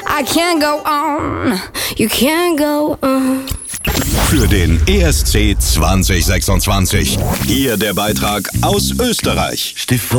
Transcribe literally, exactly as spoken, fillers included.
I can't go on, you can't go on. Für den E S C zwanzig sechsundzwanzig. Hier der Beitrag aus Österreich.